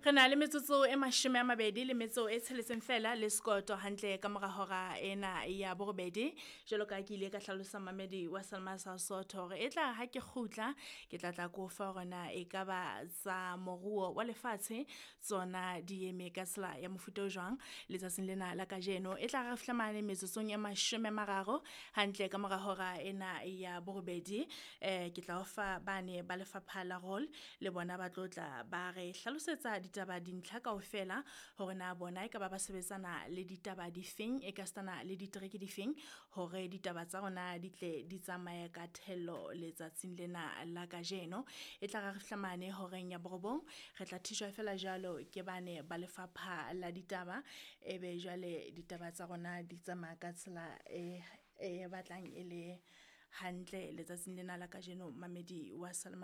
Re na le metsotso e 20 le metso e tsheletseng fela le skoto hantle ka mora hora ena ya borobedi. Jwalo ka ke ile ka hlalosa mamedi wa Salma sa Sotho hore e tla ha ke kgutla ke tla go fa rona e ka ba tsa moruo wa lefatshe tsona di eme ka tsela ya mofuta o jwang letsatsing lena la kajeno. E tla re fihlamane metsotsong ya 30 hantle ka mora hora ena ya borobedi. Ke tla o fa bane ba lefapha la role le bona ba tlotla ba re hlalosetsa ditaba dintlha kaofela hore na bona e ka ba sebetsana le ditaba difeng e ka stana le ditereke difeng hore ditaba tsa rona di tle di tsamaye ka thello letsatsing lena la kajeno. E tla re fihlamane horeng ya borobong re tla thishwa fela jalo ke bane ba lefapha la ditaba ebe jwale ditaba tsa rona di tsamaya ka tsela e batlang e le hantle letsatsing lena la kajeno mamedi wa Salma